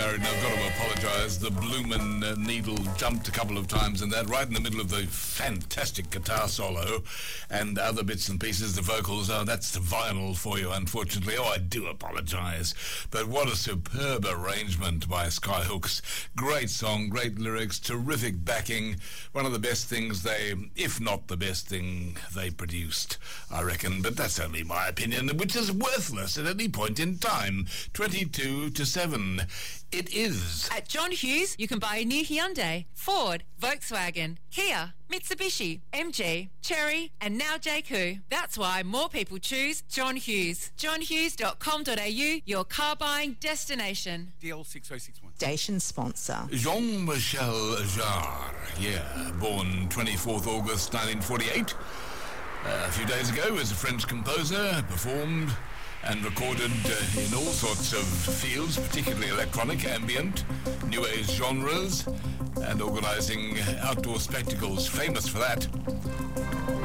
married, and I've got to apologise. The bloomin' needle jumped a couple of times, and that right in the middle of the fantastic guitar solo and other bits and pieces, the vocals. Oh, that's the vinyl for you, unfortunately. Oh, I do apologise. But what a superb arrangement by Skyhooks. Great song, great lyrics, terrific backing. One of the best things if not the best thing they produced, I reckon. But that's only my opinion, which is worthless at any point in time. 22-7. It is. At John Hughes, you can buy a new Hyundai, Ford, Volkswagen, Kia, Mitsubishi, MG, Chery, and now JQ. That's why more people choose John Hughes. johnhughes.com.au, your car buying destination. DL 6061. Station sponsor. Jean-Michel Jarre, born 24th August 1948. A few days ago, as a French composer, performed and recorded in all sorts of fields, particularly electronic, ambient, new age genres, and organising outdoor spectacles, famous for that.